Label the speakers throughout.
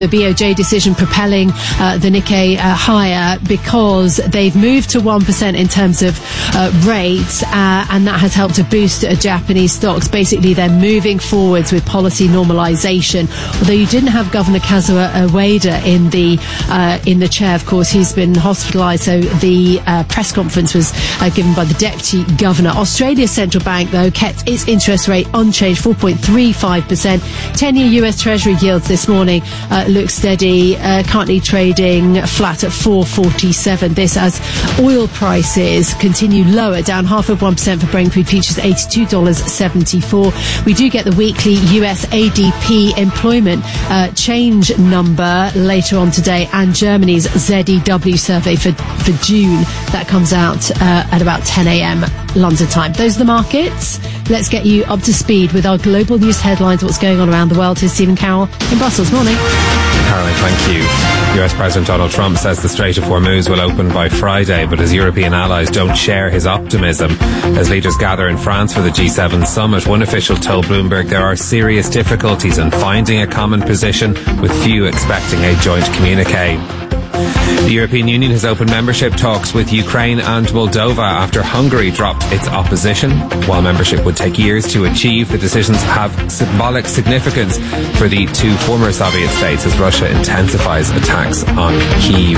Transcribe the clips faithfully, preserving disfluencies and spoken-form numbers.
Speaker 1: The B O J decision propelling uh, the Nikkei uh, higher because they've moved to one percent in terms of uh, rates, uh, and that has helped to boost uh, Japanese stocks. Basically, they're moving forwards with policy normalization. Although you didn't have Governor Kazuo Ueda in the uh, in the chair, of course, he's been hospitalized, so the uh, press conference was uh, given by the Deputy Governor. Australia's central bank, though, kept its interest rate unchanged, four point three five percent. ten-year U S Treasury yields this morning uh, looks steady, uh, currently trading flat at four forty-seven. This as oil prices continue lower, down half of one percent for Brent crude futures, eighty-two dollars seventy-four. We do get the weekly U S A D P employment uh, change number later on today, and Germany's Z E W survey for, for June. That comes out uh, at about ten a.m. London time. Those are the markets. Let's get you up to speed with our global news headlines, what's going on around the world. Here's Stephen Carroll in Brussels. Morning.
Speaker 2: Caroline, thank you. U S President Donald Trump says the Strait of Hormuz will open by Friday, but his European allies don't share his optimism. As leaders gather in France for the G seven summit, one official told Bloomberg there are serious difficulties in finding a common position, with few expecting a joint communique. The European Union has opened membership talks with Ukraine and Moldova after Hungary dropped its opposition. While membership would take years to achieve, the decisions have symbolic significance for the two former Soviet states as Russia intensifies attacks on Kyiv.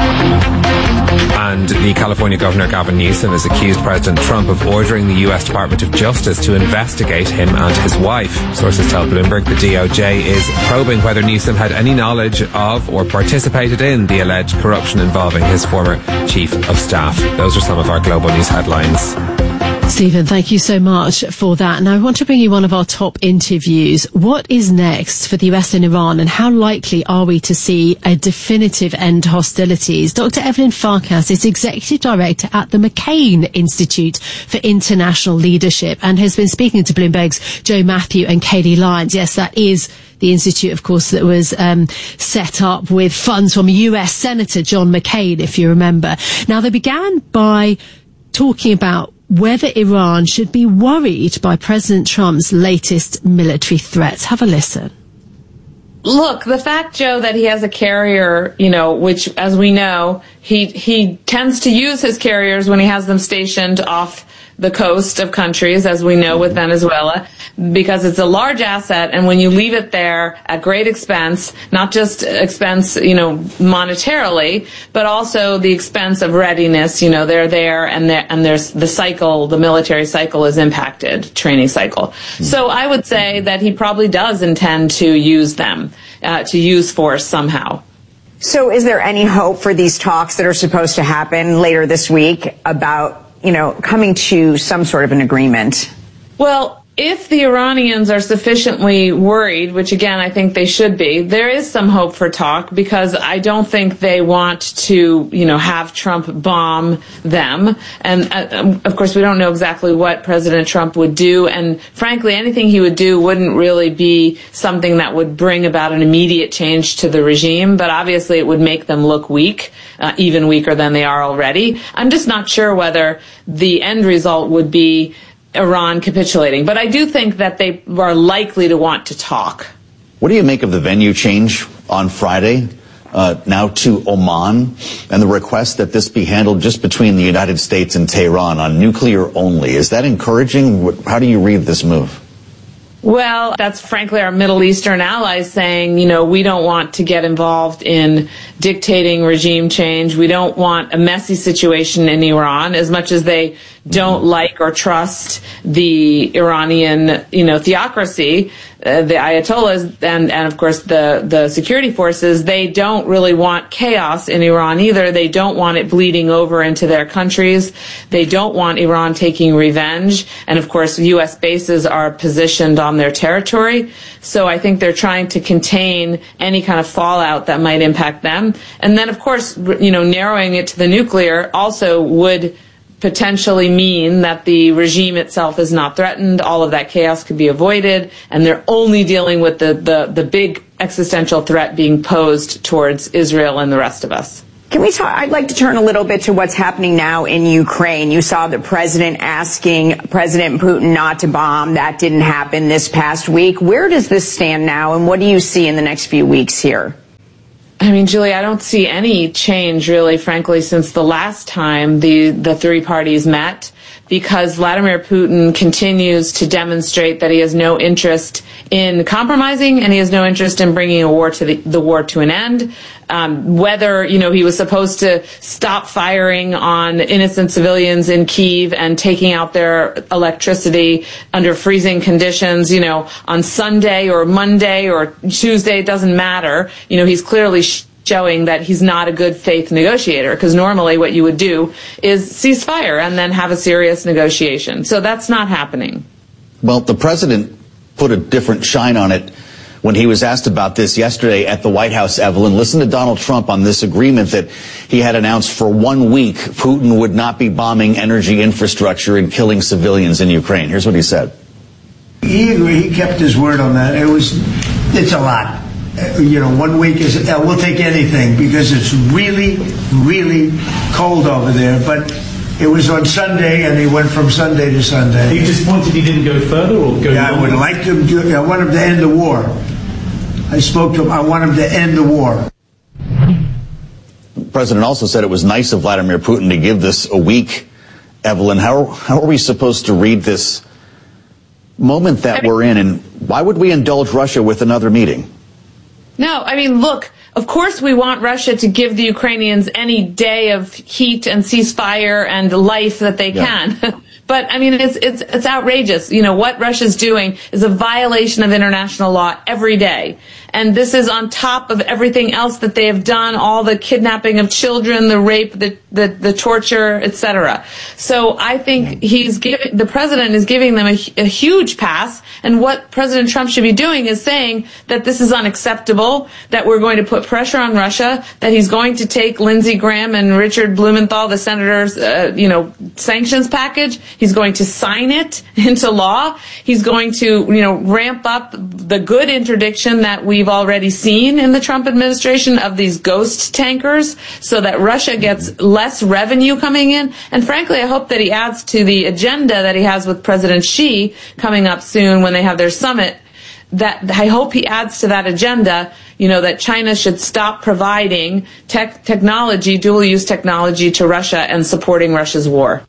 Speaker 2: And the California Governor Gavin Newsom has accused President Trump of ordering the U S Department of Justice to investigate him and his wife. Sources tell Bloomberg the D O J is probing whether Newsom had any knowledge of or participated in the alleged corruption involving his former chief of staff. Those are some of our global news headlines.
Speaker 1: Stephen, thank you so much for that. Now, I want to bring you one of our top interviews. What is next for the U S and Iran, and how likely are we to see a definitive end to hostilities? Doctor Evelyn Farkas is Executive Director at the McCain Institute for International Leadership and has been speaking to Bloomberg's Joe Matthew and Katie Lyons. Yes, that is the institute, of course, that was um, set up with funds from U S Senator John McCain, if you remember. Now, they began by talking about whether Iran should be worried by President Trump's latest military threats. Have a listen.
Speaker 3: Look, the fact, Joe, that he has a carrier, you know, which, as we know, he he tends to use his carriers when he has them stationed off the coast of countries, as we know with Venezuela, because it's a large asset, and when you leave it there at great expense, not just expense, you know, monetarily, but also the expense of readiness, you know, they're there, and there, and there's the cycle, the military cycle is impacted, training cycle. Mm-hmm. So I would say that he probably does intend to use them, uh, to use force somehow.
Speaker 4: So is there any hope for these talks that are supposed to happen later this week about, you know, coming to some sort of an agreement?
Speaker 3: Well, if the Iranians are sufficiently worried, which again I think they should be, there is some hope for talk, because I don't think they want to, you know, have Trump bomb them. And uh, of course we don't know exactly what President Trump would do, and frankly anything he would do wouldn't really be something that would bring about an immediate change to the regime, but obviously it would make them look weak, uh, even weaker than they are already. I'm just not sure whether the end result would be Iran capitulating, but I do think that they are likely to want to talk.
Speaker 5: What do you make of the venue change on Friday, uh, now to Oman, and the request that this be handled just between the United States and Tehran on nuclear only? Is that encouraging? How do you read this move?
Speaker 3: Well, that's frankly our Middle Eastern allies saying, you know, we don't want to get involved in dictating regime change. We don't want a messy situation in Iran, as much as they don't like or trust the Iranian, you know, theocracy, uh, the Ayatollahs, and, and of course the, the security forces. They don't really want chaos in Iran either. They don't want it bleeding over into their countries. They don't want Iran taking revenge. And of course, U S bases are positioned on their territory. So I think they're trying to contain any kind of fallout that might impact them. And then, of course, you know, narrowing it to the nuclear also would potentially mean that the regime itself is not threatened. All of that chaos could be avoided, and they're only dealing with the, the, the big existential threat being posed towards Israel and the rest of us.
Speaker 4: Can we talk? I'd like to turn a little bit to what's happening now in Ukraine. You saw the president asking President Putin not to bomb. That didn't happen this past week. Where does this stand now, and what do you see in the next few weeks here?
Speaker 3: I mean, Julie, I don't see any change, really, frankly, since the last time the, the three parties met, because Vladimir Putin continues to demonstrate that he has no interest in compromising and he has no interest in bringing a war to the, the war to an end. Um, whether, you know, he was supposed to stop firing on innocent civilians in Kyiv and taking out their electricity under freezing conditions, you know, on Sunday or Monday or Tuesday, it doesn't matter. You know, he's clearly sh- showing that he's not a good faith negotiator, because normally what you would do is cease fire and then have a serious negotiation. So that's not happening.
Speaker 5: Well, the president put a different shine on it when he was asked about this yesterday at the White House, Evelyn. Listen to Donald Trump on this agreement that he had announced for one week Putin would not be bombing energy infrastructure and killing civilians in Ukraine. Here's what he said.
Speaker 6: He agreed. He kept his word on that. It was, it's a lot. Uh, you know, one week is, uh, we'll take anything because it's really, really cold over there. But it was on Sunday, and he went from Sunday to Sunday.
Speaker 7: Are you disappointed he didn't go further or go?
Speaker 6: Yeah, I would like to. Do, I want him to end the war. I spoke to him. I want him to end the war.
Speaker 5: The president also said it was nice of Vladimir Putin to give this a week. Evelyn, how how are we supposed to read this moment that we're in, and why would we indulge Russia with another meeting?
Speaker 3: No, I mean, look, of course we want Russia to give the Ukrainians any day of heat and ceasefire and life that they
Speaker 5: Yeah.
Speaker 3: can. But, I mean, it's, it's, it's outrageous. You know, what Russia's doing is a violation of international law every day. And this is on top of everything else that they have done, all the kidnapping of children, the rape, the, the, the torture, et cetera. So I think he's giving, the president is giving them a, a huge pass. And what President Trump should be doing is saying that this is unacceptable, that we're going to put pressure on Russia, that he's going to take Lindsey Graham and Richard Blumenthal, the senators, uh, you know, sanctions package. He's going to sign it into law. He's going to, you know, ramp up the good interdiction that we've already seen in the Trump administration of these ghost tankers, so that Russia gets less revenue coming in. And frankly, I hope that he adds to the agenda that he has with President Xi coming up soon when they have their summit. That I hope he adds to that agenda, you know, that China should stop providing tech, technology, dual-use technology to Russia and supporting Russia's war.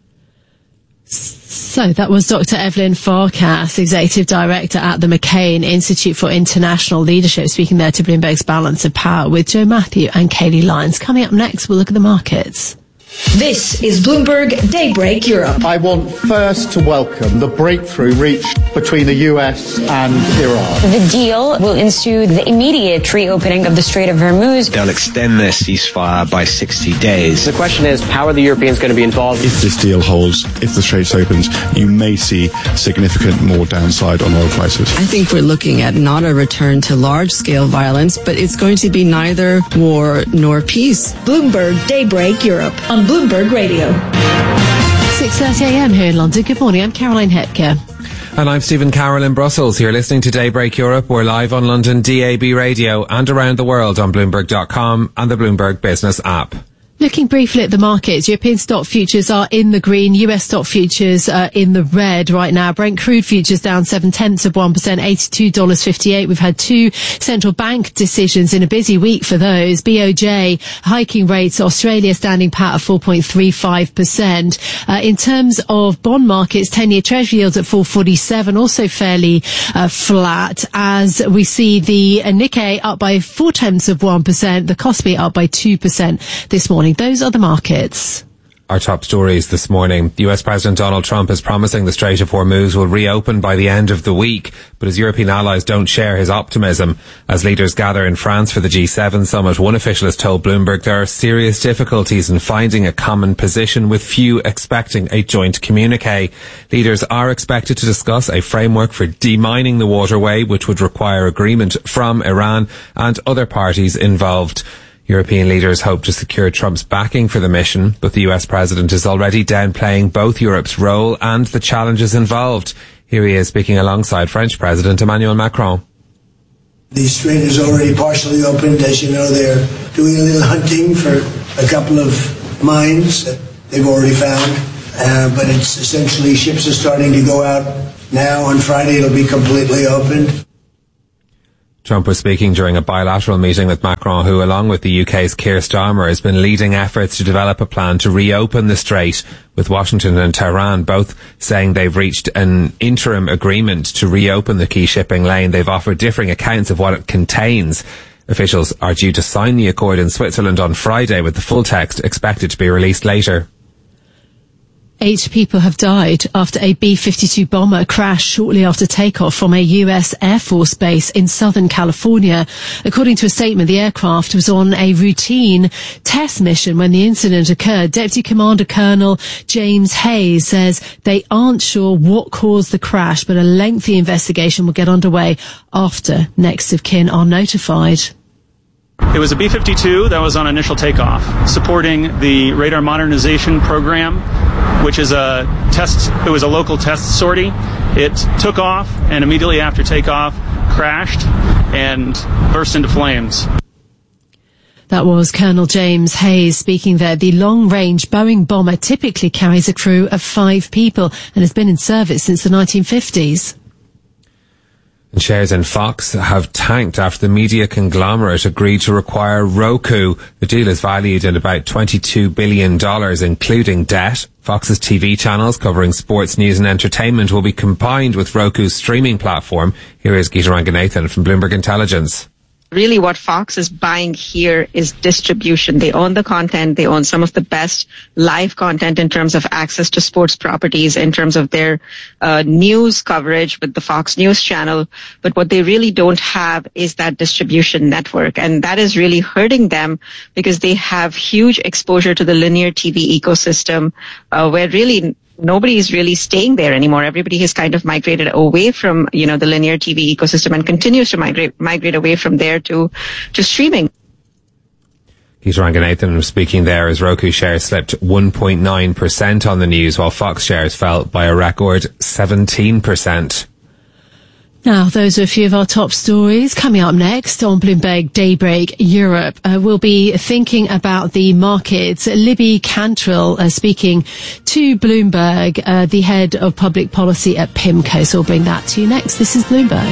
Speaker 1: So that was Doctor Evelyn Farkas, Executive Director at the McCain Institute for International Leadership, speaking there to Bloomberg's Balance of Power with Joe Matthew and Kaylee Lyons. Coming up next, we'll look at the markets.
Speaker 8: This is Bloomberg Daybreak Europe.
Speaker 9: I want first to welcome the breakthrough reached between the U S and Iran.
Speaker 10: The deal will ensue the immediate reopening of the Strait of Hormuz.
Speaker 11: They'll extend their ceasefire by sixty days.
Speaker 12: The question is, how are the Europeans going to be involved?
Speaker 13: If this deal holds, if the Straits opens, you may see significant more downside on oil prices.
Speaker 14: I think we're looking at not a return to large-scale violence, but it's going to be neither war nor peace.
Speaker 8: Bloomberg Daybreak Europe on Bloomberg Radio.
Speaker 1: six thirty a.m. here in London. Good morning. I'm Caroline Hepker.
Speaker 2: And I'm Stephen Carroll in Brussels. You're listening to Daybreak Europe. We're live on London D A B radio and around the world on Bloomberg dot com and the Bloomberg Business app.
Speaker 1: Looking briefly at the markets, European stock futures are in the green, U S stock futures are in the red right now. Brent crude futures down seven tenths of one percent, eighty-two dollars fifty-eight. We've had two central bank decisions in a busy week for those. B O J hiking rates, Australia standing pat at four point three five percent. Uh, in terms of bond markets, ten-year Treasury yields at four forty-seven, also fairly uh, flat, as we see the uh, Nikkei up by four tenths of one percent, the Kospi up by two percent this morning. Those are the markets.
Speaker 2: Our top stories this morning. U S President Donald Trump is promising the Strait of Hormuz will reopen by the end of the week, but his European allies don't share his optimism. As leaders gather in France for the G seven summit, one official has told Bloomberg there are serious difficulties in finding a common position, with few expecting a joint communique. Leaders are expected to discuss a framework for demining the waterway, which would require agreement from Iran and other parties involved. European leaders hope to secure Trump's backing for the mission, but the U S president is already downplaying both Europe's role and the challenges involved. Here he is speaking alongside French President Emmanuel Macron.
Speaker 15: The strait is already partially opened. As you know, they're doing a little hunting for a couple of mines that they've already found. Uh, but it's essentially ships are starting to go out now. On Friday, it'll be completely opened.
Speaker 2: Trump was speaking during a bilateral meeting with Macron, who, along with the U K's Keir Starmer, has been leading efforts to develop a plan to reopen the strait, with Washington and Tehran both saying they've reached an interim agreement to reopen the key shipping lane. They've offered differing accounts of what it contains. Officials are due to sign the accord in Switzerland on Friday, with the full text expected to be released later.
Speaker 1: Eight people have died after a B fifty-two bomber crashed shortly after takeoff from a U S Air Force base in Southern California. According to a statement, the aircraft was on a routine test mission when the incident occurred. Deputy Commander Colonel James Hayes says they aren't sure what caused the crash, but a lengthy investigation will get underway after next of kin are notified.
Speaker 16: It was a B fifty-two that was on initial takeoff, supporting the radar modernization program, which is a test. It was a local test sortie. It took off, and immediately after takeoff, crashed and burst into flames.
Speaker 1: That was Colonel James Hayes speaking there. The long-range Boeing bomber typically carries a crew of five people and has been in service since the nineteen fifties.
Speaker 2: Shares in Fox have tanked after the media conglomerate agreed to acquire Roku. The deal is valued at about twenty-two billion dollars, including debt. Fox's T V channels covering sports, news and entertainment will be combined with Roku's streaming platform. Here is Geeta Ranganathan from Bloomberg Intelligence.
Speaker 17: Really what Fox is buying here is distribution. They own the content. They own some of the best live content in terms of access to sports properties, in terms of their uh, news coverage with the Fox News channel. But what they really don't have is that distribution network. And that is really hurting them because they have huge exposure to the linear T V ecosystem, uh, where really nobody is really staying there anymore. Everybody has kind of migrated away from, you know, the linear T V ecosystem and continues to migrate migrate away from there to to streaming.
Speaker 2: Geeta Ranganathan speaking there as Roku shares slipped one point nine percent on the news, while Fox shares fell by a record seventeen percent.
Speaker 1: Now, those are a few of our top stories. Coming up next on Bloomberg Daybreak Europe, uh, we'll be thinking about the markets. Libby Cantrill uh, speaking to Bloomberg, uh, the head of public policy at PIMCO. So we'll bring that to you next. This is Bloomberg.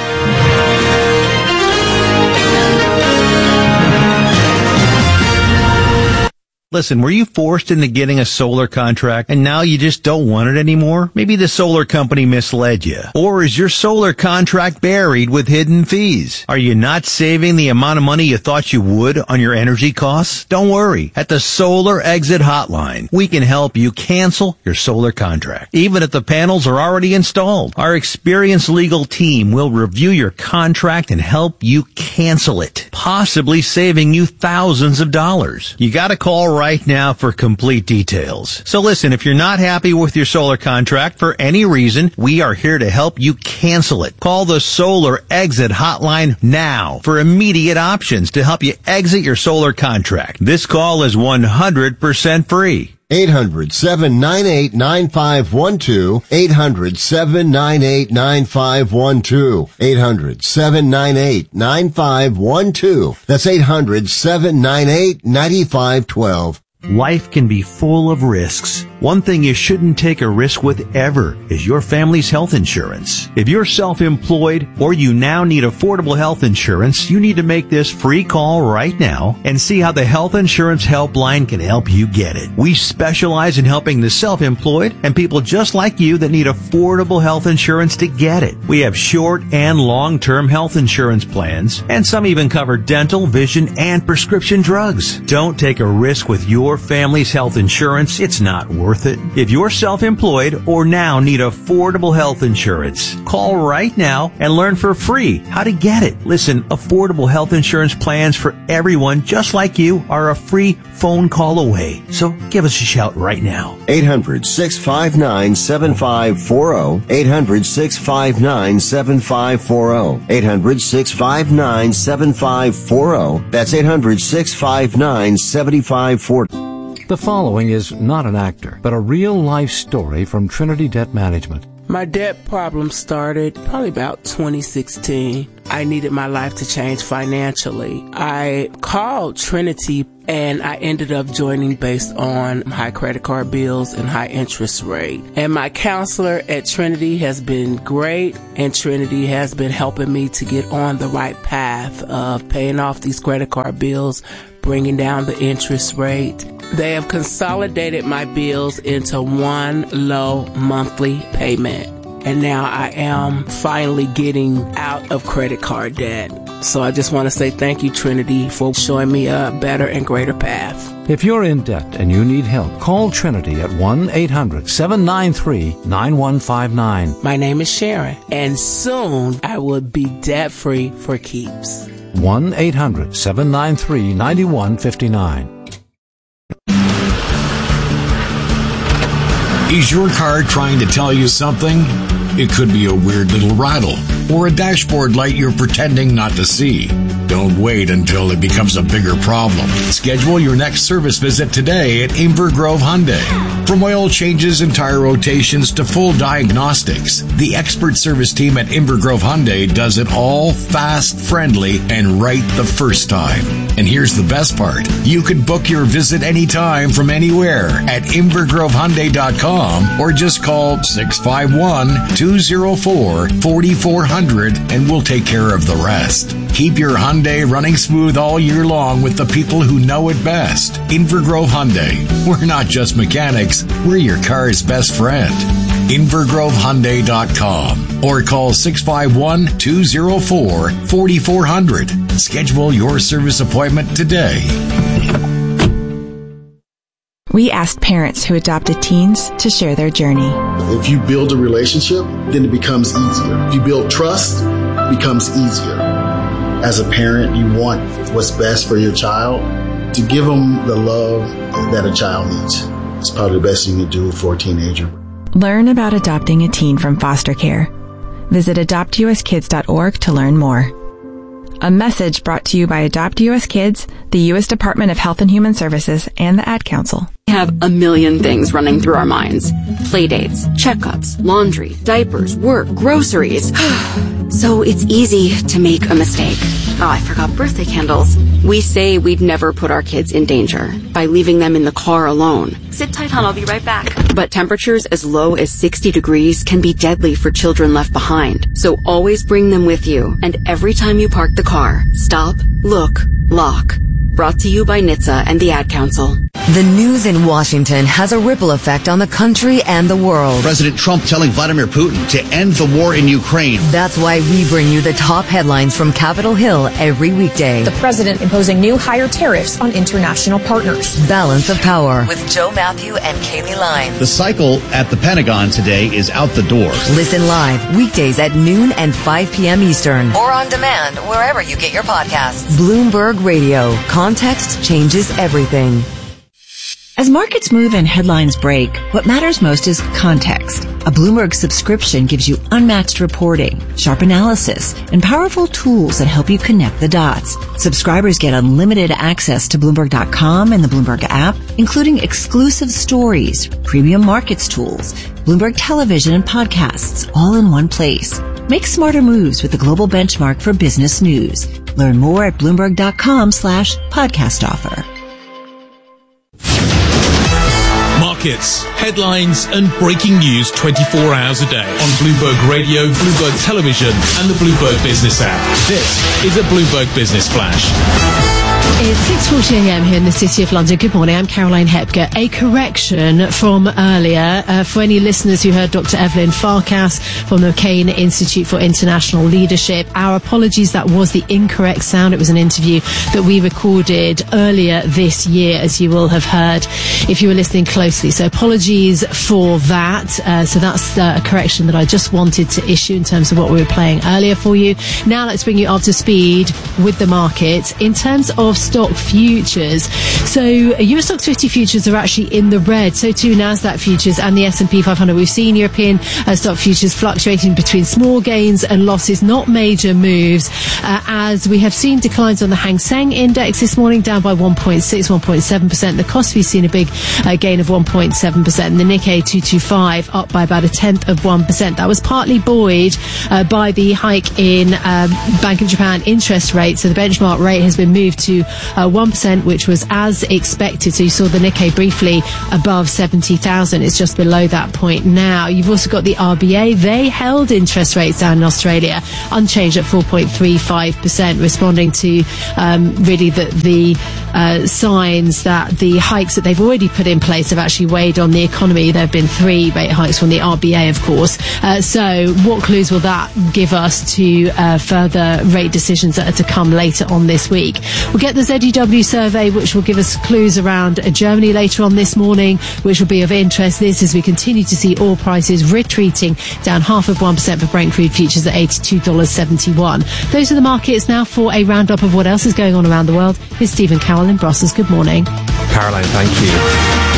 Speaker 18: Listen, were you forced into getting a solar contract and now you just don't want it anymore? Maybe the solar company misled you. Or is your solar contract buried with hidden fees? Are you not saving the amount of money you thought you would on your energy costs? Don't worry. At the Solar Exit Hotline, we can help you cancel your solar contract, even if the panels are already installed. Our experienced legal team will review your contract and help you cancel it, possibly saving you thousands of dollars. You gotta call right right now for complete details. So listen, if you're not happy with your solar contract for any reason, we are here to help you cancel it. Call the Solar Exit Hotline now for immediate options to help you exit your solar contract. This call is one hundred percent free.
Speaker 19: eight hundred, seven nine eight, nine five one two. eight hundred, seven nine eight, nine five one two. eight hundred, seven nine eight, nine five one two. That's eight hundred, seven nine eight, nine five one two.
Speaker 18: Life can be full of risks. One thing you shouldn't take a risk with ever is your family's health insurance. If you're self-employed or you now need affordable health insurance, you need to make this free call right now and see how the Health Insurance Helpline can help you get it. We specialize in helping the self-employed and people just like you that need affordable health insurance to get it. We have short and long-term health insurance plans, and some even cover dental, vision, and prescription drugs. Don't take a risk with your family's health insurance. It's not worth it. If you're self-employed or now need affordable health insurance, call right now and learn for free how to get it. Listen, affordable health insurance plans for everyone just like you are a free phone call away. So give us a shout right now.
Speaker 19: eight hundred, six five nine, seven five four zero. eight hundred, six five nine, seven five four zero. eight hundred, six five nine, seven five four zero. That's eight hundred, six five nine, seven five four zero.
Speaker 20: The following is not an actor, but a real-life story from Trinity Debt Management. My debt problem started probably about twenty sixteen. I needed my life to change financially. I called Trinity and I ended up joining based on high credit card bills and high interest rate. And my counselor at Trinity has been great, and Trinity has been helping me to get on the right path of paying off these credit card bills, bringing down the interest rate. They have consolidated my bills into one low monthly payment. And now I am finally getting out of credit card debt. So I just want to say thank you, Trinity, for showing me a better and greater path.
Speaker 21: If you're in debt and you need help, call Trinity at one eight hundred seven nine three nine one five nine.
Speaker 20: My name is Sharon, and soon I will be debt-free for keeps.
Speaker 21: one eight hundred seven nine three nine one five nine.
Speaker 22: Is your car trying to tell you something? It could be a weird little rattle or a dashboard light you're pretending not to see. Don't wait until it becomes a bigger problem. Schedule your next service visit today at Inver Grove Hyundai. From oil changes and tire rotations to full diagnostics, the expert service team at Inver Grove Hyundai does it all fast, friendly, and right the first time. And here's the best part. You can book your visit anytime from anywhere at inver grove hyundai dot com or just call six five one, two oh four, four four zero zero and we'll take care of the rest. Keep your Hyundai running smooth all year long with the people who know it best. Inver Grove Hyundai. We're not just mechanics, we're your car's best friend. inver grove hyundai dot com or call six five one, two oh four, four four zero zero. Schedule your service appointment today.
Speaker 23: We asked parents who adopted teens to share their journey.
Speaker 24: If you build a relationship, then it becomes easier. If you build trust, it becomes easier. As a parent, you want what's best for your child. To give them the love that a child needs. It's probably the best thing you can do for a teenager.
Speaker 23: Learn about adopting a teen from foster care. Visit adopt u s kids dot org to learn more. A message brought to you by Adopt U S Kids, the U S Department of Health and Human Services, and the Ad Council.
Speaker 25: We have a million things running through our minds. Playdates, checkups, laundry, diapers, work, groceries. So it's easy to make a mistake. Oh, I forgot birthday candles. We say we'd never put our kids in danger by leaving them in the car alone. Sit tight, hon, I'll be right back. But temperatures as low as sixty degrees can be deadly for children left behind. So always bring them with you. And every time you park the car, stop, look, lock. Brought to you by N H T S A and the Ad Council.
Speaker 26: The news in Washington has a ripple effect on the country and the world.
Speaker 5: President Trump telling Vladimir Putin to end the war in Ukraine.
Speaker 26: That's why we bring you the top headlines from Capitol Hill every weekday.
Speaker 27: The president imposing new higher tariffs on international partners.
Speaker 26: Balance of Power with Joe Matthew and Kaylee Lyons.
Speaker 5: The cycle at the Pentagon today is out the door.
Speaker 26: Listen live weekdays at noon and five p.m. Eastern. Or on demand wherever you get your podcasts. Bloomberg Radio. Context changes everything.
Speaker 28: As markets move and headlines break, what matters most is context. A Bloomberg subscription gives you unmatched reporting, sharp analysis, and powerful tools that help you connect the dots. Subscribers get unlimited access to Bloomberg dot com and the Bloomberg app, including exclusive stories, premium markets tools, Bloomberg television, and podcasts, all in one place. Make smarter moves with the global benchmark for business news. Learn more at Bloomberg dot com slash podcast offer.
Speaker 29: Markets, headlines, and breaking news twenty-four hours a day on Bloomberg Radio, Bloomberg Television, and the Bloomberg Business app. This is a Bloomberg Business Flash.
Speaker 1: It's six forty a.m. here in the City of London. Good morning, I'm Caroline Hepker. A correction from earlier uh, for any listeners who heard Doctor Evelyn Farkas from the McCain Institute for International Leadership. Our apologies, that was the incorrect sound. It was an interview that we recorded earlier this year, as you will have heard if you were listening closely. So apologies for that. Uh, so that's uh, a correction that I just wanted to issue in terms of what we were playing earlier for you. Now let's bring you up to speed with the markets. In terms of stock futures, So U S Stocks fifty futures are actually in the red. So too NASDAQ futures and the S and P five hundred. We've seen European uh, stock futures fluctuating between small gains and losses, not major moves, uh, as we have seen declines on the Hang Seng Index this morning, down by one point six, one point seven percent. The Kospi's seen a big uh, gain of one point seven percent. And the Nikkei two twenty-five up by about a tenth of one percent. That was partly buoyed uh, by the hike in um, Bank of Japan interest rate. So the benchmark rate has been moved to uh, one percent, which was as expected. So you saw the Nikkei briefly above seventy thousand. It's just below that point now. You've also got the R B A. They held interest rates down in Australia unchanged at four point three five percent, responding to um, really the, the uh, signs that the hikes that they've already put in place have actually weighed on the economy. There have been three rate hikes from the R B A, of course. Uh, so what clues will that give us to uh, further rate decisions that are to come later on this week? We'll get the Z E W survey, which will give us clues around uh, Germany later on this morning, which will be of interest. This as we continue to see oil prices retreating down half of one percent for Brent crude futures at eighty-two dollars seventy-one. Those are the markets now for a roundup of what else is going on around the world. Here's Stephen Carroll in Brussels. Good morning.
Speaker 2: Caroline, thank you.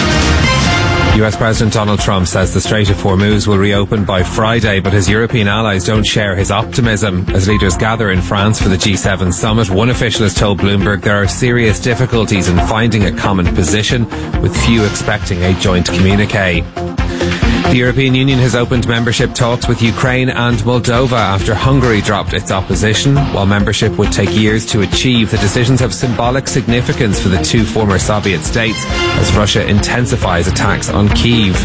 Speaker 2: U S President Donald Trump says the Strait of Hormuz will reopen by Friday, but his European allies don't share his optimism. As leaders gather in France for the G seven summit, one official has told Bloomberg there are serious difficulties in finding a common position, with few expecting a joint communique. The European Union has opened membership talks with Ukraine and Moldova after Hungary dropped its opposition. While membership would take years to achieve, the decisions have symbolic significance for the two former Soviet states as Russia intensifies attacks on Kyiv.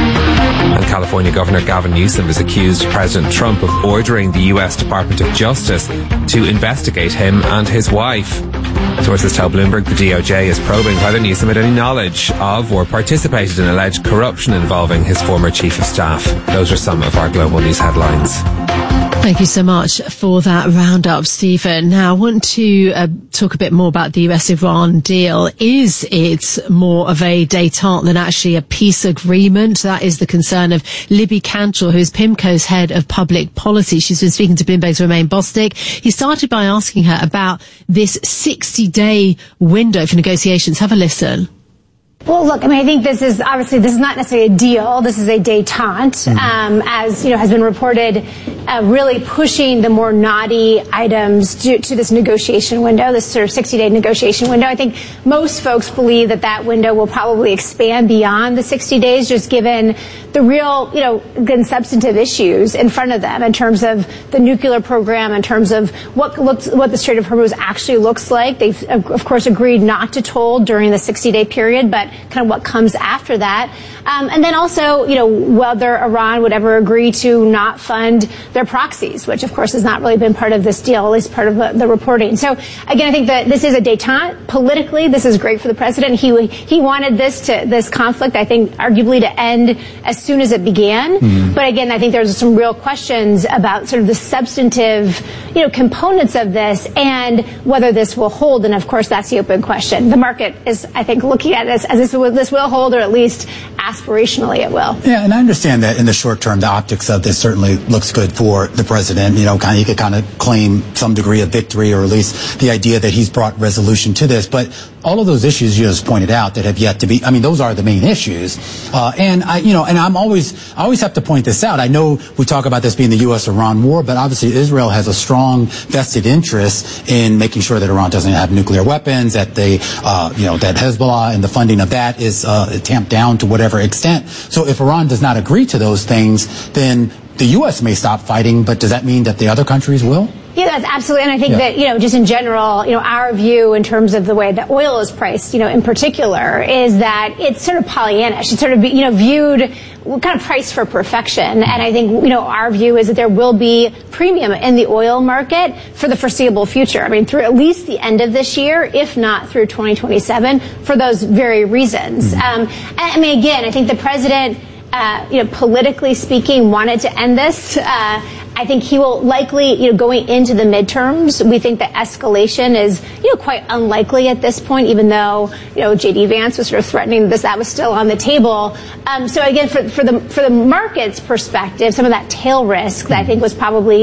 Speaker 2: And California Governor Gavin Newsom has accused President Trump of ordering the U S Department of Justice to investigate him and his wife. Sources tell Bloomberg the D O J is probing whether Newsom had any knowledge of or participated in alleged corruption involving his former chief of staff. Those are some of our global news headlines.
Speaker 1: Thank you so much for that roundup, Stephen. Now, I want to uh, talk a bit more about the U S Iran deal. Is it more of a détente than actually a peace agreement? That is the concern of Libby Cantrell, who is PIMCO's head of public policy. She's been speaking to Bloomberg's Romain Bostic. He started by asking her about this sixty-day window for negotiations. Have a listen.
Speaker 3: Well, look, I mean, I think this is obviously this is not necessarily a deal. This is a détente, mm-hmm. um, as you know, has been reported, uh, really pushing the more knotty items to, to this negotiation window, this sort of sixty-day negotiation window. I think most folks believe that that window will probably expand beyond the sixty days, just given the real, you know, again, substantive issues in front of them in terms of the nuclear program, in terms of what looks, what the Strait of Hormuz actually looks like. They've, of course, agreed not to toll during the sixty-day period, but kind of what comes after that. Um, and then also, you know, whether Iran would ever agree to not fund their proxies, which, of course, has not really been part of this deal, at least part of the, the reporting. So, again, I think that this is a détente. Politically, this is great for the president. He he wanted this to this conflict, I think, arguably to end as soon as it began. Mm-hmm. But, again, I think there's some real questions about sort of the substantive, you know, components of this and whether this will hold. And, of course, that's the open question. The market is, I think, looking at this as this will, this will hold, or at least aspirationally it will.
Speaker 4: Yeah, and I understand that in the short term, the optics of this certainly looks good for the president. You know, kind of, he could kind of claim some degree of victory, or at least the idea that he's brought resolution to this. But all of those issues you just pointed out that have yet to be, I mean, those are the main issues. Uh, and I, you know, and I'm always, I always have to point this out. I know we talk about this being the U S Iran war, but obviously Israel has a strong vested interest in making sure that Iran doesn't have nuclear weapons, that they, uh, you know, that Hezbollah and the funding of that is, uh, tamped down to whatever extent. So if Iran does not agree to those things, then the U S may stop fighting, but does that mean that the other countries will?
Speaker 3: Yeah, that's absolutely. And I think
Speaker 4: yeah.
Speaker 3: that, you know, just in general, you know, our view in terms of the way that oil is priced, you know, in particular, is that it's sort of Pollyannish. It's sort of, you know, viewed kind of priced for perfection. And I think, you know, our view is that there will be premium in the oil market for the foreseeable future. I mean, through at least the end of this year, if not through twenty twenty-seven, for those very reasons. Mm-hmm. Um, and, I mean, again, I think the president, uh, you know, politically speaking, wanted to end this. Uh, I think he will likely, you know, going into the midterms, we think that escalation is, you know, quite unlikely at this point, even though, you know, J D Vance was sort of threatening this, that was still on the table. Um, so again, for, for the, for the market's perspective, some of that tail risk that I think was probably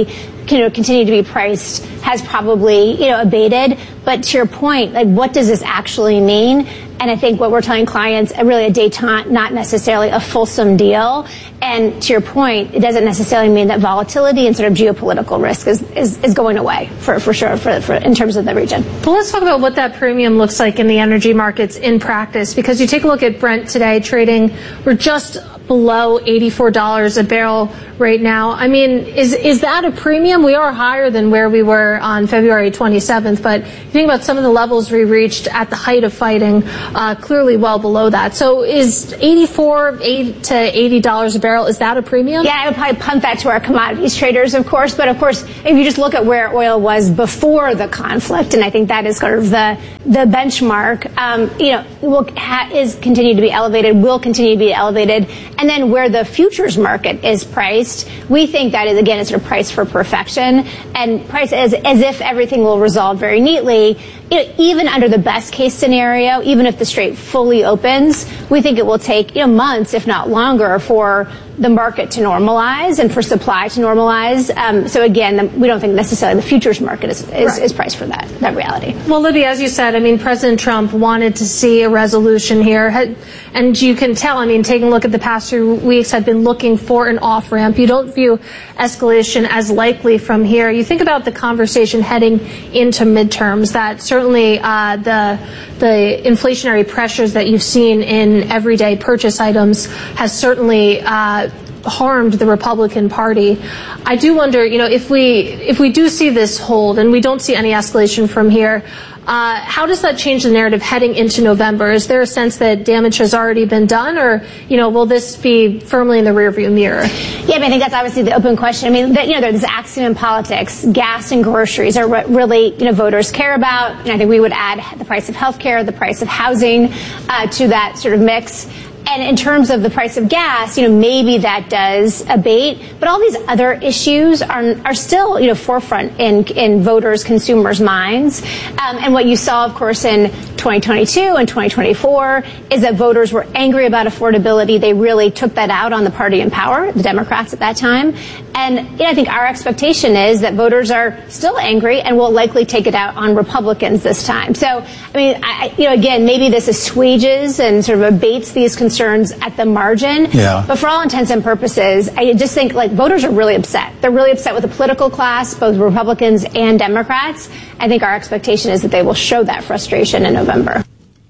Speaker 3: you know, continue to be priced has probably, you know, abated. But to your point, like, what does this actually mean? And I think what we're telling clients, uh, really a détente, not necessarily a fulsome deal. And to your point, it doesn't necessarily mean that volatility and sort of geopolitical risk is, is, is going away for, for sure for, for in terms of the region.
Speaker 6: But let's talk about what that premium looks like in the energy markets in practice, because you take a look at Brent today trading, we're just below eighty-four dollars a barrel right now. I mean, is is that a premium? We are higher than where we were on February twenty-seventh, but you think about some of the levels we reached at the height of fighting, uh, clearly well below that. So is eighty-four eight to eighty dollars a barrel, is that a premium?
Speaker 3: Yeah, I would probably punt that to our commodities traders, of course. But of course, if you just look at where oil was before the conflict, and I think that is sort of the the benchmark, um, you know, will ha- is continue to be elevated, will continue to be elevated. And then where the futures market is priced, we think that is, again, it's sort of priced for perfection and priced as, as if everything will resolve very neatly. You know, even under the best case scenario, even if the Strait fully opens, we think it will take, you know, months, if not longer, for the market to normalize and for supply to normalize. Um, so again, the, we don't think necessarily the futures market is, is,
Speaker 6: right.
Speaker 3: is priced for that, that reality.
Speaker 6: Well, Libby, as you said, I mean, President Trump wanted to see a resolution here. And you can tell, I mean, taking a look at the past few weeks, had been looking for an off-ramp. You don't view escalation as likely from here. You think about the conversation heading into midterms, that certainly uh, the the inflationary pressures that you've seen in everyday purchase items has certainly uh, harmed the Republican Party. I do wonder, you know, if we if we do see this hold and we don't see any escalation from here, uh, how does that change the narrative heading into November? Is there a sense that damage has already been done, or, you know, will this be firmly in the rearview mirror?
Speaker 3: Yeah, I, mean, I think that's obviously the open question. I mean, the, you know, there's this axiom in politics: gas and groceries are what really, you know, voters care about. And I think we would add the price of healthcare, the price of housing uh, to that sort of mix. And in terms of the price of gas, you know, maybe that does abate, but all these other issues are are still, you know, forefront in in voters, consumers' minds. Um, and what you saw, of course, in twenty twenty-two and twenty twenty-four is that voters were angry about affordability. They really took that out on the party in power, the Democrats at that time. And you know, I think our expectation is that voters are still angry and will likely take it out on Republicans this time. So, I mean, I, you know, again, maybe this assuages and sort of abates these concerns at the margin.
Speaker 4: Yeah.
Speaker 3: But for all intents and purposes, I just think, like, voters are really upset. They're really upset with the political class, both Republicans and Democrats. I think our expectation is that they will show that frustration in November.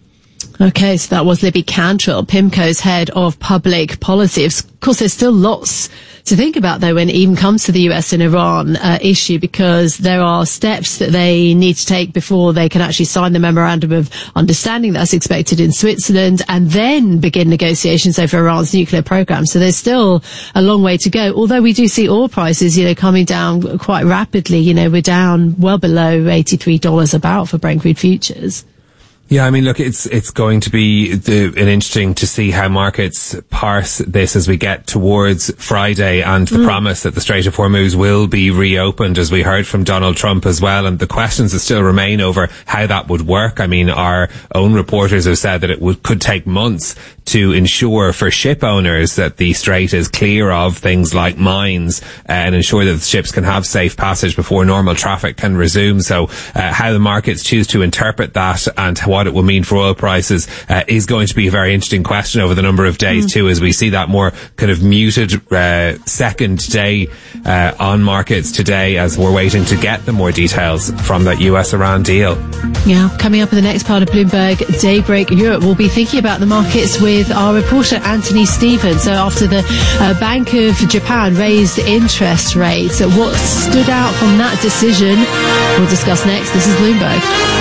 Speaker 1: Okay, so that was Libby Cantrell, PIMCO's head of public policy. Of course, there's still lots to think about, though, when it even comes to the U S and Iran uh, issue, because there are steps that they need to take before they can actually sign the memorandum of understanding that's expected in Switzerland and then begin negotiations over Iran's nuclear program. So there's still a long way to go, although we do see oil prices, you know, coming down quite rapidly. You know, we're down well below eighty-three dollars a barrel for Brent crude futures.
Speaker 2: Yeah, I mean, look, it's it's going to be the, an interesting to see how markets parse this as we get towards Friday and the mm. promise that the Strait of Hormuz will be reopened, as we heard from Donald Trump as well. And the questions that still remain over how that would work. I mean, our own reporters have said that it would, could take months to ensure for ship owners that the strait is clear of things like mines uh, and ensure that the ships can have safe passage before normal traffic can resume. So uh, how the markets choose to interpret that and what it will mean for oil prices uh, is going to be a very interesting question over the number of days mm. too, as we see that more kind of muted uh, second day uh, on markets today, as we're waiting to get the more details from that U S Iran deal.
Speaker 1: Yeah, coming up in the next part of Bloomberg Daybreak Europe, we'll be thinking about the markets with our reporter Anthony Stevens. So after the uh, Bank of Japan raised interest rates, what stood out from that decision, we'll discuss next. This is Bloomberg.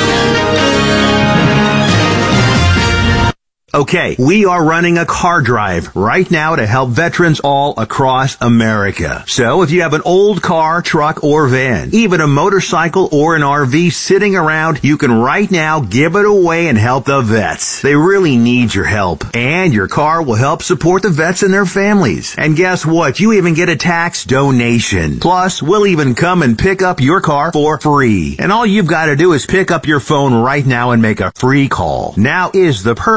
Speaker 18: Okay, we are running a car drive right now to help veterans all across America. So if you have an old car, truck, or van, even a motorcycle or an R V sitting around, you can right now give it away and help the vets. They really need your help. And your car will help support the vets and their families. And guess what? You even get a tax donation. Plus, we'll even come and pick up your car for free. And all you've got to do is pick up your phone right now and make a free call. Now is the perfect time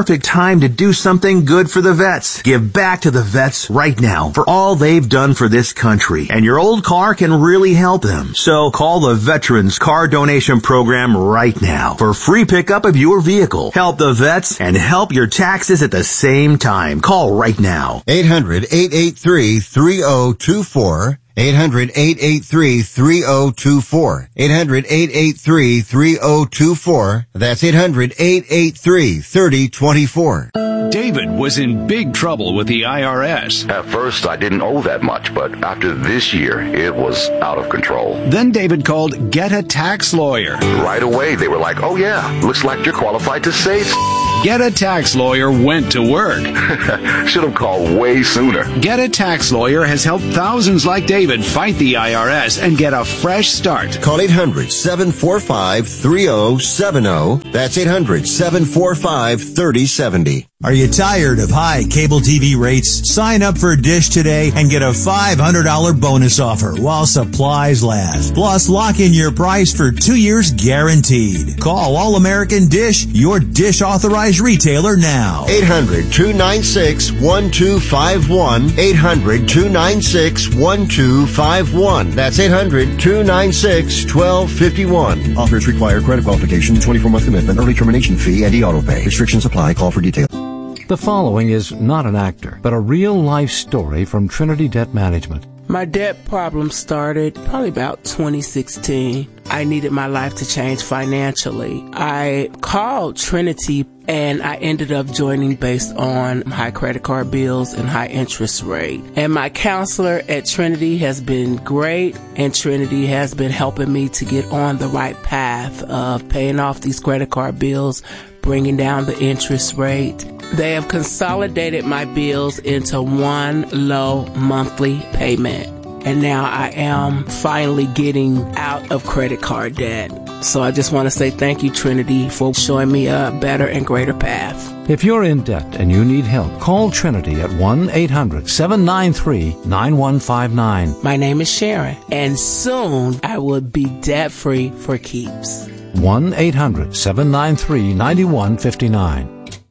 Speaker 18: time to do something good for the vets. Give back to the vets right now for all they've done for this country. And your old car can really help them. So call the Veterans Car Donation Program right now for free pickup of your vehicle. Help the vets and help your taxes at the same time. Call right now.
Speaker 19: eight hundred, eight eight three, three oh two four. eight hundred, eight eight three, three oh two four. eight hundred, eight eight three, three oh two four. That's eight hundred, eight eight three, three oh two four.
Speaker 7: David was in big trouble with the I R S.
Speaker 8: At first, I didn't owe that much, but after this year, it was out of control.
Speaker 7: Then David called Get a Tax Lawyer.
Speaker 8: Right away, they were like, oh yeah, looks like you're qualified to say
Speaker 7: Get a Tax Lawyer went to work.
Speaker 8: Should have called way sooner.
Speaker 7: Get a Tax Lawyer has helped thousands like David fight the I R S and get a fresh start.
Speaker 19: Call eight hundred, seven four five, three oh seven oh. That's eight hundred, seven four five, three oh seven oh.
Speaker 9: Are you tired of high cable T V rates? Sign up for Dish today and get a five hundred dollars bonus offer while supplies last. Plus, lock in your price for two years guaranteed. Call All American Dish, your Dish authorized retailer now.
Speaker 19: eight hundred, two nine six, one two five one. eight hundred, two nine six, one two five one. That's eight hundred, two nine six, one two five one.
Speaker 10: Offers require credit qualification, twenty-four month commitment, early termination fee, and e-auto pay. Restrictions apply. Call for details.
Speaker 21: The following is not an actor, but a real-life story from Trinity Debt Management.
Speaker 20: My debt problem started probably about twenty sixteen. I needed my life to change financially. I called Trinity and I ended up joining based on high credit card bills and high interest rate. And my counselor at Trinity has been great, and Trinity has been helping me to get on the right path of paying off these credit card bills, bringing down the interest rate. They have consolidated my bills into one low monthly payment. And now I am finally getting out of credit card debt. So I just want to say thank you, Trinity, for showing me a better and greater path.
Speaker 21: If you're in debt and you need help, call Trinity at one eight hundred, seven nine three, nine one five nine.
Speaker 20: My name is Sharon, and soon I will be debt-free for keeps.
Speaker 21: one eight hundred, seven nine three, nine one five nine.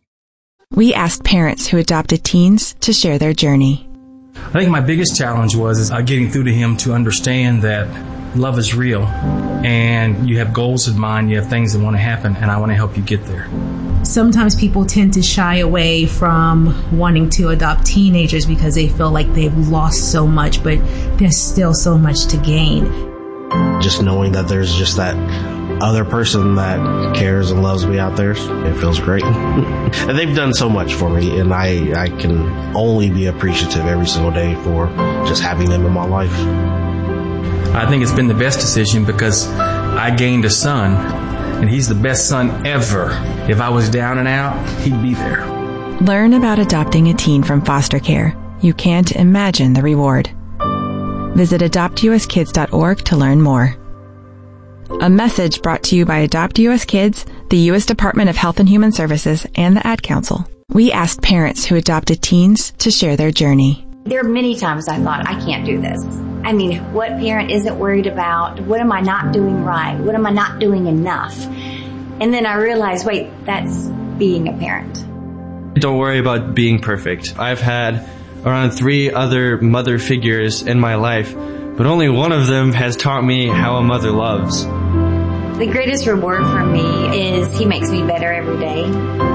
Speaker 23: We asked parents who adopted teens to share their journey.
Speaker 11: I think my biggest challenge was is, uh, getting through to him to understand that love is real, and you have goals in mind, you have things that want to happen, and I want to help you get there.
Speaker 12: Sometimes people tend to shy away from wanting to adopt teenagers because they feel like they've lost so much, but there's still so much to gain.
Speaker 13: Just knowing that there's just that other person that cares and loves me out there, it feels great. And they've done so much for me, and I, I can only be appreciative every single day for just having them in my life.
Speaker 11: I think it's been the best decision because I gained a son, and he's the best son ever. If I was down and out, he'd be there.
Speaker 23: Learn about adopting a teen from foster care. You can't imagine the reward. Visit adopt u s kids dot org to learn more. A message brought to you by Adopt U S Kids, the U S Department of Health and Human Services, and the Ad Council. We asked parents who adopted teens to share their journey.
Speaker 14: There are many times I thought, I can't do this. I mean, what parent isn't worried about? What am I not doing right? What am I not doing enough? And then I realized, wait, that's being a parent.
Speaker 15: Don't worry about being perfect. I've had around three other mother figures in my life, but only one of them has taught me how a mother loves.
Speaker 14: The greatest reward for me is he makes me better every day.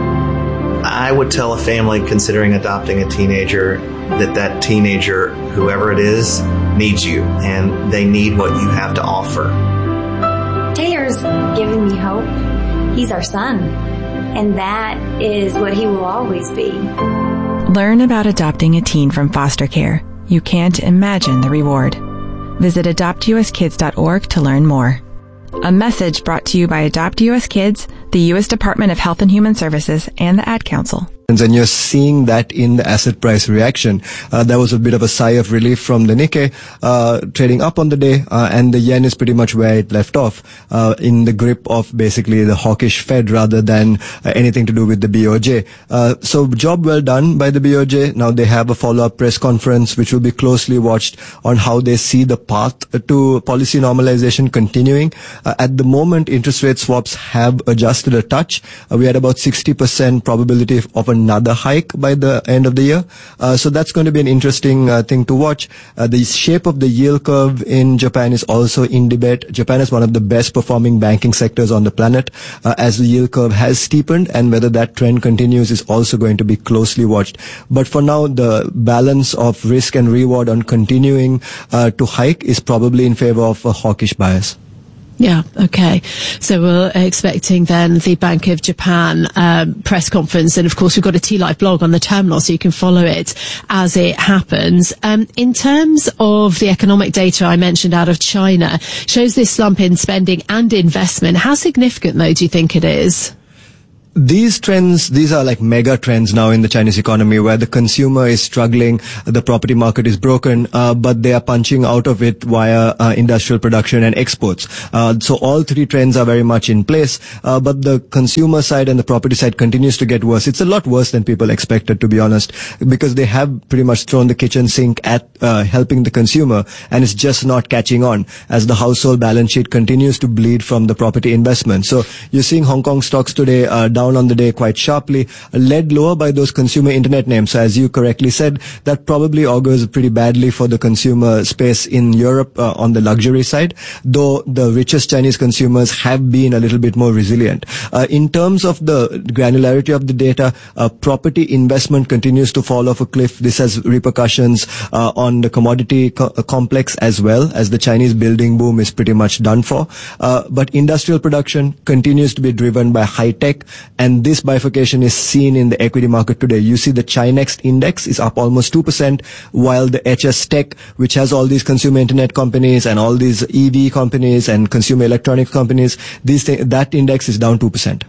Speaker 30: I would tell a family considering adopting a teenager that that teenager, whoever it is, needs you, and they need what you have to offer.
Speaker 14: Taylor's giving me hope. He's our son, and that is what he will always be.
Speaker 23: Learn about adopting a teen from foster care. You can't imagine the reward. Visit adopt u s kids dot org to learn more. A message brought to you by Adopt U S Kids, the U S Department of Health and Human Services, and the Ad Council.
Speaker 31: And you're seeing that in the asset price reaction. Uh, there was a bit of a sigh of relief from the Nikkei, uh, trading up on the day, uh, and the yen is pretty much where it left off, uh, in the grip of basically the hawkish Fed rather than uh, anything to do with the B O J. Uh, so job well done by the B O J. Now they have a follow-up press conference which will be closely watched on how they see the path to policy normalization continuing. Uh, at the moment, interest rate swaps have adjusted a touch. Uh, we had about sixty percent probability of a another hike by the end of the year. Uh, so that's going to be an interesting uh, thing to watch. Uh, the shape of the yield curve in Japan is also in debate. Japan is one of the best performing banking sectors on the planet, uh, as the yield curve has steepened, and whether that trend continues is also going to be closely watched. But for now, the balance of risk and reward on continuing uh, to hike is probably in favor of a hawkish bias.
Speaker 1: Yeah, okay. So we're expecting then the Bank of Japan um, press conference, and of course we've got a T-Live blog on the terminal so you can follow it as it happens. Um, in terms of the economic data I mentioned out of China, shows this slump in spending and investment. How significant, though, do you think it is?
Speaker 31: These trends, these are like mega trends now in the Chinese economy, where the consumer is struggling, the property market is broken, uh, but they are punching out of it via uh, industrial production and exports. Uh, so all three trends are very much in place, uh, but the consumer side and the property side continues to get worse. It's a lot worse than people expected, to be honest, because they have pretty much thrown the kitchen sink at uh, helping the consumer, and it's just not catching on as the household balance sheet continues to bleed from the property investment. So you're seeing Hong Kong stocks today uh, down on the day quite sharply, led lower by those consumer internet names. So as you correctly said, that probably augurs pretty badly for the consumer space in Europe uh, on the luxury side, though the richest Chinese consumers have been a little bit more resilient. Uh, in terms of the granularity of the data, uh, property investment continues to fall off a cliff. This has repercussions uh, on the commodity co- complex as well, as the Chinese building boom is pretty much done for. Uh, but industrial production continues to be driven by high tech, and this bifurcation is seen in the equity market today. You see the Chinext index is up almost two percent, while the H S Tech, which has all these consumer internet companies and all these E V companies and consumer electronics companies, these th- that index is down two percent.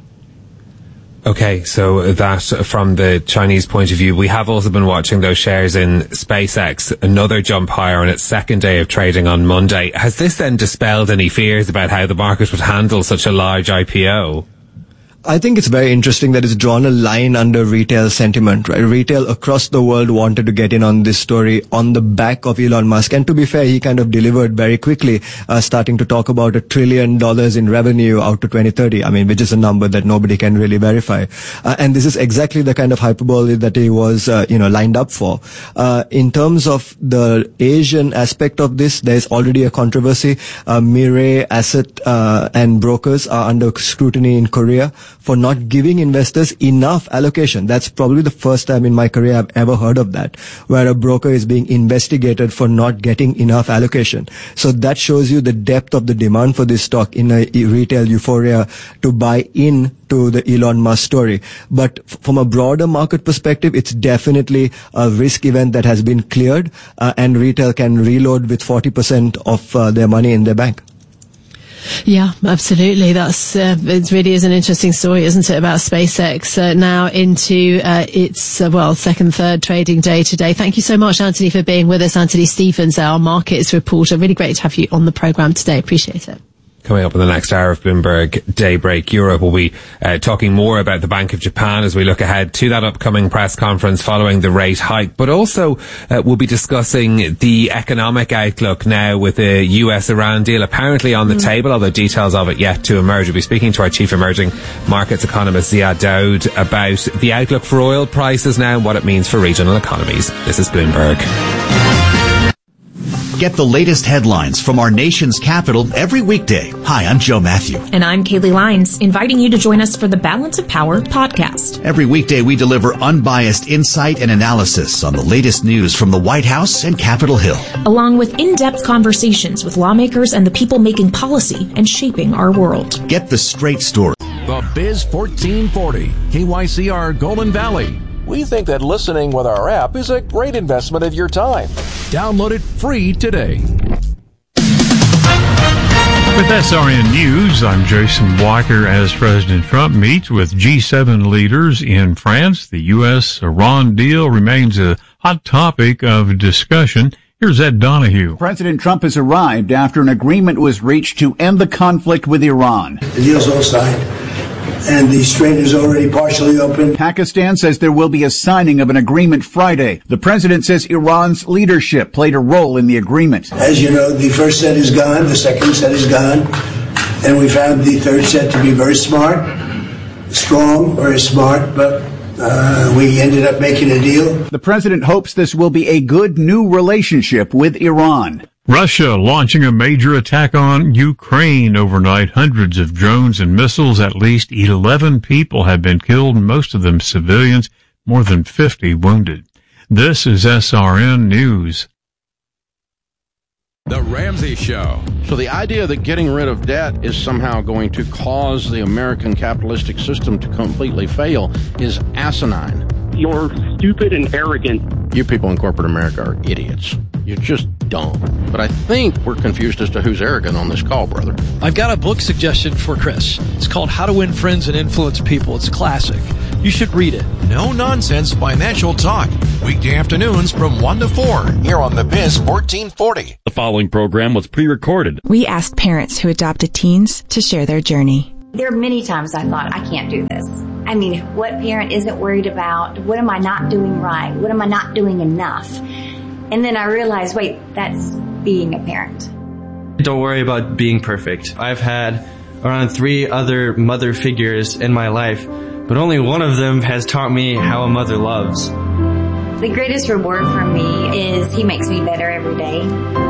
Speaker 2: Okay, so that from the Chinese point of view. We have also been watching those shares in SpaceX, another jump higher on its second day of trading on Monday. Has this then dispelled any fears about how the market would handle such a large I P O?
Speaker 31: I think it's very interesting that it's drawn a line under retail sentiment, right? Retail across the world wanted to get in on this story on the back of Elon Musk. And to be fair, he kind of delivered very quickly, uh, starting to talk about a trillion dollars in revenue out to twenty thirty. I mean, which is a number that nobody can really verify. Uh, and this is exactly the kind of hyperbole that he was, uh, you know, lined up for. Uh, in terms of the Asian aspect of this, there's already a controversy. Uh, Mirae Asset, uh, and brokers are under scrutiny in Korea for not giving investors enough allocation. That's probably the first time in my career I've ever heard of that, where a broker is being investigated for not getting enough allocation. So that shows you the depth of the demand for this stock in a retail euphoria to buy in to the Elon Musk story. But f- from a broader market perspective, it's definitely a risk event that has been cleared, uh, and retail can reload with forty percent of uh, their money in their bank.
Speaker 1: Yeah, absolutely. That's uh, it. Really is an interesting story, isn't it, about SpaceX uh, now into uh, its uh, well second, third trading day today. Thank you so much, Anthony, for being with us. Anthony Stevens, our markets reporter. Really great to have you on the programme today. Appreciate it.
Speaker 2: Coming up in the next hour of Bloomberg Daybreak Europe, we'll be uh, talking more about the Bank of Japan as we look ahead to that upcoming press conference following the rate hike. But also, uh, we'll be discussing the economic outlook now with the U S Iran deal apparently on the mm. table, although details of it yet to emerge. We'll be speaking to our chief emerging markets economist, Ziad Daoud, about the outlook for oil prices now and what it means for regional economies. This is Bloomberg.
Speaker 5: Get the latest headlines from our nation's capital every weekday. Hi, I'm Joe Matthew.
Speaker 6: And I'm Kaylee Lines, inviting you to join us for the Balance of Power podcast.
Speaker 5: Every weekday, we deliver unbiased insight and analysis on the latest news from the White House and Capitol Hill,
Speaker 6: along with in-depth conversations with lawmakers and the people making policy and shaping our world.
Speaker 5: Get the straight story.
Speaker 16: The Biz fourteen forty, K Y C R Golden Valley. We think that listening with our app is a great investment of your time. Download it free today.
Speaker 17: With S R N News, I'm Jason Walker. As President Trump meets with G seven leaders in France, the U S Iran deal remains a hot topic of discussion. Here's Ed Donahue.
Speaker 22: President Trump has arrived after an agreement was reached to end the conflict with Iran.
Speaker 24: The deal's all signed, and the strait is already partially open.
Speaker 22: Pakistan says there will be a signing of an agreement Friday. The president says Iran's leadership played a role in the agreement.
Speaker 24: As you know, the first set is gone, the second set is gone, and we found the third set to be very smart, strong, very smart, but Uh, we ended up making a deal.
Speaker 22: The president hopes this will be a good new relationship with Iran.
Speaker 17: Russia launching a major attack on Ukraine overnight. Hundreds of drones and missiles. At least eleven people have been killed, most of them civilians, more than fifty wounded. This is S R N News.
Speaker 3: The Ramsey Show.
Speaker 4: So the idea that getting rid of debt is somehow going to cause the American capitalistic system to completely fail is asinine.
Speaker 7: You're stupid and arrogant.
Speaker 4: You people in corporate America are idiots. You're just dumb. But I think we're confused as to who's arrogant on this call, brother.
Speaker 8: I've got a book suggestion for Chris. It's called How to Win Friends and Influence People. It's a classic. You should read it.
Speaker 16: No nonsense financial talk. Weekday afternoons from one to four here on the Biz fourteen forty.
Speaker 9: The following program was pre-recorded.
Speaker 23: We asked parents who adopted teens to share their journey.
Speaker 14: There are many times I thought, I can't do this. I mean, what parent isn't worried about, what am I not doing right? What am I not doing enough? And then I realized, wait, that's being a parent.
Speaker 15: Don't worry about being perfect. I've had around three other mother figures in my life, but only one of them has taught me how a mother loves.
Speaker 14: The greatest reward for me is he makes me better every day.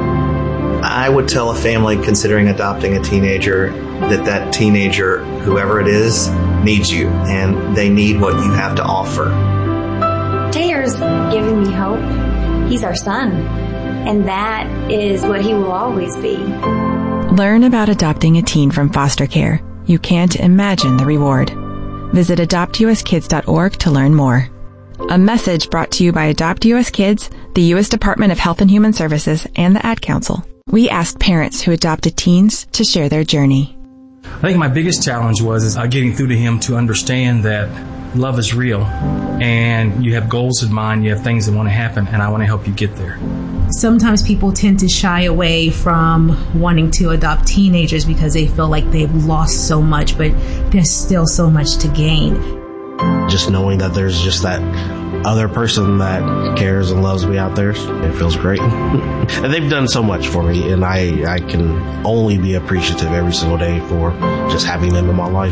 Speaker 30: I would tell a family considering adopting a teenager that that teenager, whoever it is, needs you, and they need what you have to offer.
Speaker 14: Taylor's giving me hope. He's our son, and that is what he will always be.
Speaker 23: Learn about adopting a teen from foster care. You can't imagine the reward. Visit adopt u s kids dot org to learn more. A message brought to you by Adopt U S Kids, the U S Department of Health and Human Services, and the Ad Council. We asked parents who adopted teens to share their journey.
Speaker 11: I think my biggest challenge was is, uh, getting through to him to understand that love is real, and you have goals in mind, you have things that want to happen, and I want to help you get there.
Speaker 12: Sometimes people tend to shy away from wanting to adopt teenagers because they feel like they've lost so much, but there's still so much to gain.
Speaker 13: Just knowing that there's just that other person that cares and loves me out there, it feels great. And they've done so much for me, and I, I can only be appreciative every single day for just having them in my life.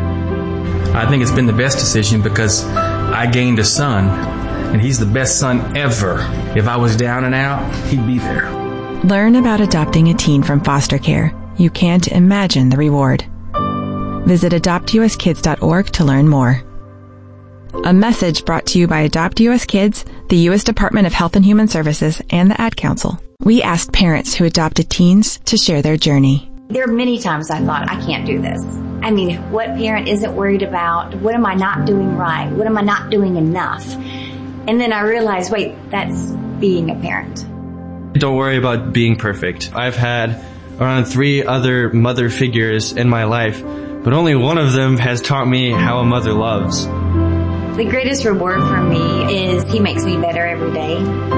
Speaker 11: I think it's been the best decision because I gained a son, and he's the best son ever. If I was down and out, he'd be there.
Speaker 23: Learn about adopting a teen from foster care. You can't imagine the reward. Visit adopt u s kids dot org to learn more. A message brought to you by Adopt U S Kids, the U S Department of Health and Human Services, and the Ad Council. We asked parents who adopted teens to share their journey.
Speaker 14: There are many times I thought, I can't do this. I mean, what parent isn't worried about, what am I not doing right? What am I not doing enough? And then I realized, wait, that's being a parent.
Speaker 15: Don't worry about being perfect. I've had around three other mother figures in my life, but only one of them has taught me how a mother loves.
Speaker 14: The greatest reward for me is he makes me better every day.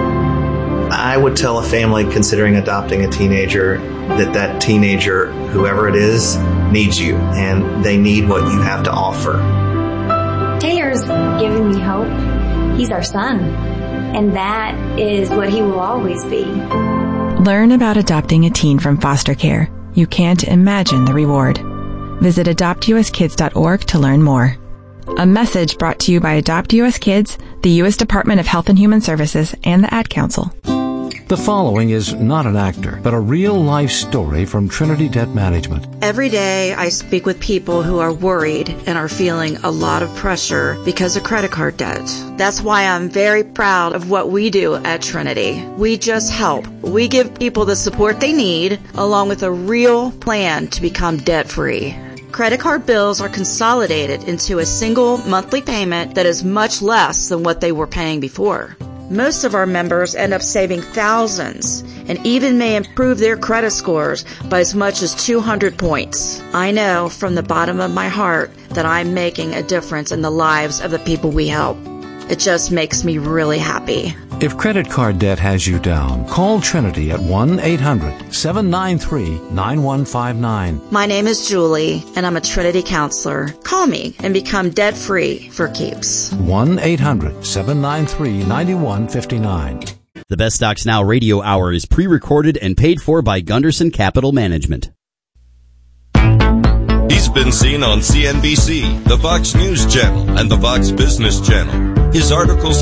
Speaker 30: I would tell a family considering adopting a teenager that that teenager, whoever it is, needs you, and they need what you have to offer.
Speaker 14: Taylor's giving me hope. He's our son, and that is what he will always be.
Speaker 23: Learn about adopting a teen from foster care. You can't imagine the reward. Visit adopt u s kids dot org to learn more. A message brought to you by Adopt U S Kids, the U S Department of Health and Human Services, and the Ad Council.
Speaker 21: The following is not an actor, but a real-life story from Trinity Debt Management.
Speaker 18: Every day I speak with people who are worried and are feeling a lot of pressure because of credit card debt. That's why I'm very proud of what we do at Trinity. We just help. We give people the support they need, along with a real plan to become debt-free. Credit card bills are consolidated into a single monthly payment that is much less than what they were paying before. Most of our members end up saving thousands and even may improve their credit scores by as much as two hundred points. I know from the bottom of my heart that I'm making a difference in the lives of the people we help. It just makes me really happy.
Speaker 21: If credit card debt has you down, call Trinity at one eight hundred seven nine three nine one five nine.
Speaker 18: My name is Julie, and I'm a Trinity counselor. Call me and become debt-free for keeps.
Speaker 21: one eight hundred seven nine three nine one five nine.
Speaker 9: The Best Stocks Now radio hour is pre-recorded and paid for by Gunderson Capital Management.
Speaker 16: He's
Speaker 1: been seen on C N B C, the Fox News Channel, and the Fox Business Channel. His articles